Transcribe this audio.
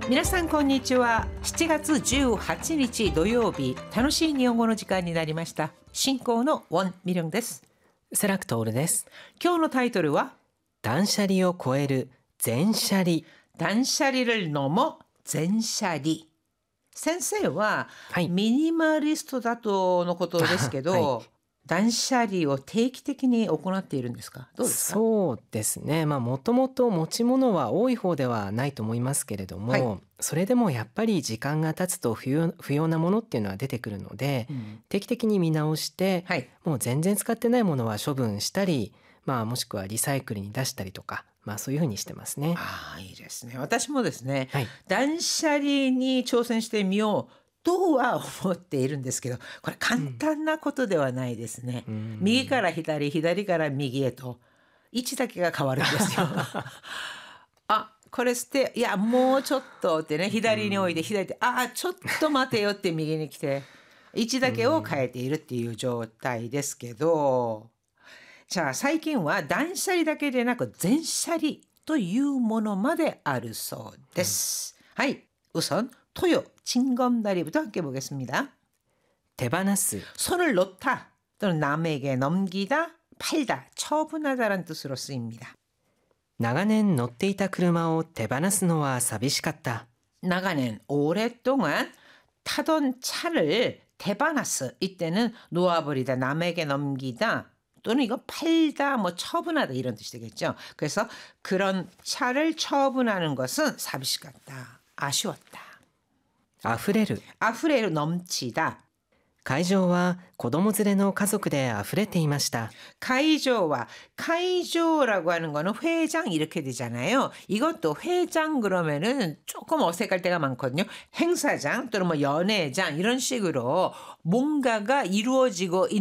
皆さんこんにちは。7月18日土曜日、楽しい日本語の時間になりました。進行のウォン・ミリョンです。 セラクトールです。 今日のタイトルは断捨離を超える全捨離。 断捨離를넘어全捨離。先生は、 はい、 ミニマリストだとのことですけど、断捨離を定期的に行っているんですか？どうですか？ そうですね。もともと持ち物は多い方ではないと思いますけれども、 はいそれでもやっぱり時間が経つと不要なものっていうのは出てくるので、定期的に見直して、 はい。 もう全然使ってないものは処分したり、もしくはリサイクルに出したりとか、そういうふうにしてますね。 ああ、いいですね。私もですね、 はい、 断捨離に挑戦してみようとは思っているんですけど、これ簡単なことではないですね。右から左、左から右へと位置だけが変わるんですよ。あ、これ捨て、いやもうちょっとってね、左に置いて左で、ちょっと待てよって右に来て、位置だけを変えているっていう状態ですけど、じゃあ最近は断捨離だけでなく全捨離というものまであるそうです。はい、우선 토요 징검다리부터 함께 보겠습니다. 手放す、 손을 놓다 또는 남에게 넘기다, 팔다, 처분하다라는 뜻으로 쓰입니다. 長年乗っていた車を手放すのは寂しかった。 나가는 오랫동안 타던 차를 대바나스, 이때는 놓아버리다, 남에게 넘기다 또는 이거 팔다, 처분하다 이런 뜻이 되겠죠. 그래서 그런 차를 처분하는 것은 사비시같다, 아쉬웠다. 溢れる、 아프레로 넘치다. 会場は子供連れの家族で溢れていました。 카이조와 카이조라고 하는 거는 회장 이렇게 되잖아요. 이것도 회장 그러면은 조금 어색할 때가 많거든요. 행사장 또는 연회장 이런 식으로 뭔가가 이루어지고